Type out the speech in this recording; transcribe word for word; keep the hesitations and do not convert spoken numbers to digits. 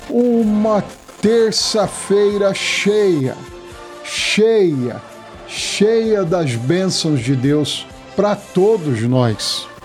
uma terça-feira cheia, cheia, cheia das bênçãos de Deus para todos nós.